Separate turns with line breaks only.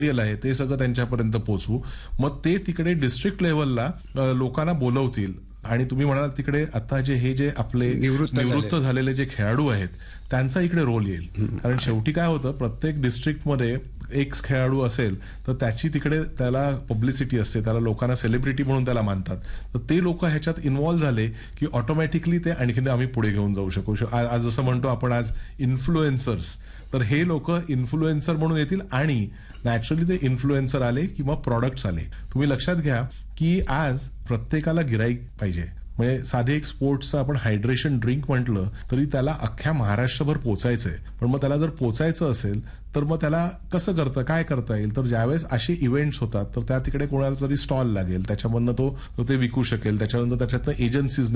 आहे ते सगळं त्यांच्यापर्यंत पोहोचवू. मग ते तिकडे डिस्ट्रिक्ट लेव्हलला लोकांना बोलवतील आणि तुम्ही म्हणाल तिकडे आता जे आपले निवृत्त झालेले जे खेळाडू आहेत त्यांचा इकडे रोल येईल. कारण शेवटी काय होतं, प्रत्येक डिस्ट्रिक्टमध्ये एक खेळाडू असेल तर त्याची तिकडे त्याला पब्लिसिटी असते, त्याला लोकांना सेलिब्रिटी म्हणून त्याला मानतात. तर ते लोक ह्याच्यात इन्व्हॉल्व्ह झाले की ऑटोमॅटिकली ते आणखीन आम्ही पुढे घेऊन जाऊ शकू. आज जसं म्हणतो आपण आज इन्फ्लुएन्सर्स, तर हे लोक इन्फ्लुएन्सर म्हणून येतील आणि नॅचरली ते इन्फ्लुएन्सर आले किंवा प्रॉडक्ट्स आले. तुम्ही लक्षात घ्या की आज प्रत्येकाला गिराईक पाहिजे. म्हणजे साधे एक स्पोर्ट्सचं आपण हायड्रेशन ड्रिंक म्हटलं तरी त्याला अख्ख्या महाराष्ट्रभर पोचायचंय. पण मग त्याला जर पोचायचं असेल तर मग त्याला कसं काय करता येईल, तर ज्यावेळेस असे इव्हेंट्स होतात तर त्या तिकडे कोणाला तरी स्टॉल लागेल, त्याच्यामधनं तो ते विकू शकेल, त्याच्यानंतर त्याच्यातनं एजन्सीज